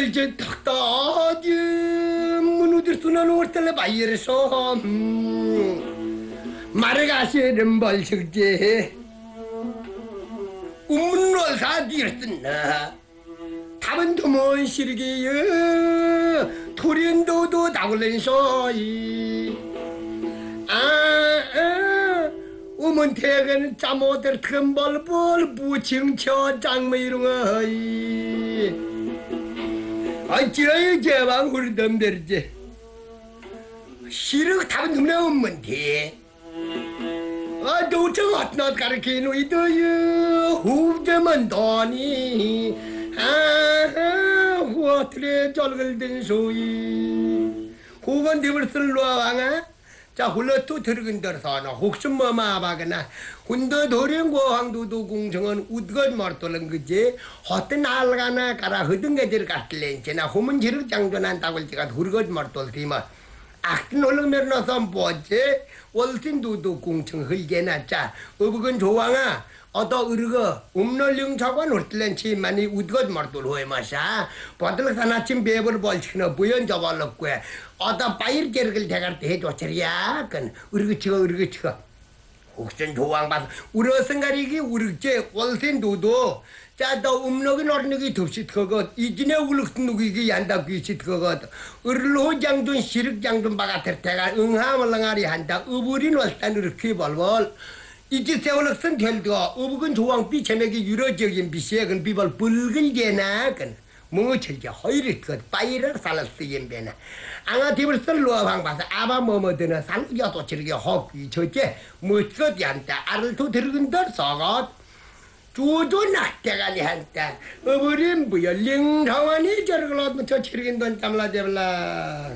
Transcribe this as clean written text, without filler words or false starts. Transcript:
이제 탁다 어디 문우들 수는 올텔레 바이에서 마르가시는 벌식제 우문롤 사디었나 답은 도문 시르기여 토린도도 나올렌소이 우문태가는 짜모들 틈벌벌 부칭쳐 장미롱어이 어찌어이 제방 후르덤들지 시륵 답은 흠나 없문데 도청 어떤 가르치노 이더여 후제만 더니 후어트레 절글든 소이 후건 디블스를 놓아왕아 자 홀러또 들근더서나 혹시 뭐마바거나 혼더 도령고 황도도 공정은 웃것 머돌는 거지 어떤 알가나 가라 흐등게들 갔을렌지나 호문 지륵 장전한다고 제가 흐르것 머돌티마 악든 올르면 너서 뭐지 월tin 도도 공청 흘게나 자 어부근 조왕아 어더 으르거 음널령 차관 올틀렌치 많이 웃것 머돌 호에 마샤 버들 사나침 배벌 벌치나 부연 저벌렀고 어더 빠이르 게르글 대갈 때 해줘처리야 건 으르그 치거 혹시 조왕 봐서 우러승가리기 우르제 월tin 도도 자더 음력이 너르기 덥시 그거 이진에 울럭슨 누기기 한다 귀시 그거 으르로 장돈 시륵 장돈 바가터 대가 응하물랑아리 한다 으부린 월단 이렇게 벌벌 이제 세월럭선 될도 어부근 조왕 비체맥이 유로적인 비시액은 비벌 붉은게나 건 뭐철게 허이를 것 빠이를 살았으긴 배나 앙아 디블 썰로와 방봐서 아바 뭐뭐드는 살려도 저렇게 허귀 저게 뭐것이 한다 알을 또 들근들 썩었 조도 낙대가니 한다 어버린 부여 링성하니 저렇게 저 치르긴 돈 땀라 잡라